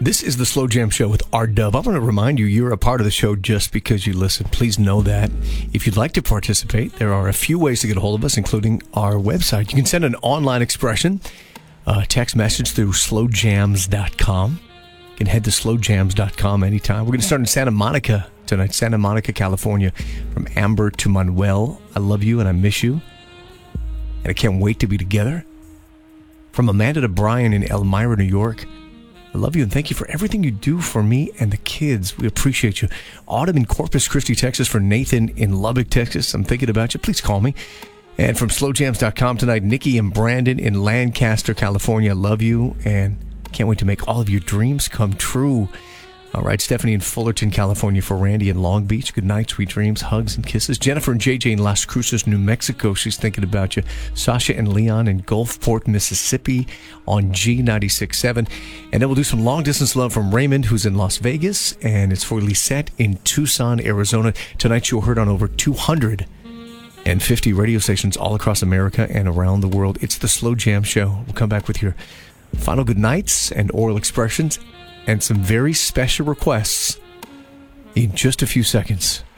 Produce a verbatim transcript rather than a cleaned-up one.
This is the Slow Jam Show with R-Dub. I want to remind you, you're a part of the show just because you listen. Please know that. If you'd like to participate, there are a few ways to get a hold of us, including our website. You can send an online expression, a text message through slow jams dot com. You can head to slow jams dot com anytime. We're going to start in Santa Monica tonight, Santa Monica, California, from Amber to Manuel. I love you and I miss you, and I can't wait to be together. From Amanda to Brian in Elmira, New York. I love you and thank you for everything you do for me and the kids. We appreciate you. Autumn in Corpus Christi, Texas, for Nathan in Lubbock, Texas. I'm thinking about you. Please call me. And from slow jams dot com tonight, Nikki and Brandon in Lancaster, California. I love you and can't wait to make all of your dreams come true. All right, Stephanie in Fullerton, California, for Randy in Long Beach. Good night, sweet dreams, hugs and kisses. Jennifer and J J in Las Cruces, New Mexico. She's thinking about you. Sasha and Leon in Gulfport, Mississippi on G ninety-six point seven. And then we'll do some long-distance love from Raymond, who's in Las Vegas. And it's for Lisette in Tucson, Arizona. Tonight you're heard on over two hundred fifty radio stations all across America and around the world. It's the Slow Jam Show. We'll come back with your final good nights and oral expressions and some very special requests in just a few seconds.